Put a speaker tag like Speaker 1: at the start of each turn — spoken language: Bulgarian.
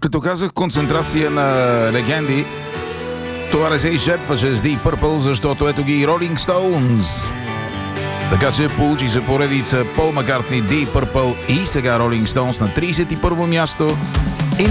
Speaker 1: Като казах концентрация на легенди, това не се изчерпваше с Deep Purple, защото ето ги Rolling Stones. Така че получи се поредица Пол Маккартни, Deep Purple и сега Rolling Stones на 31-во място.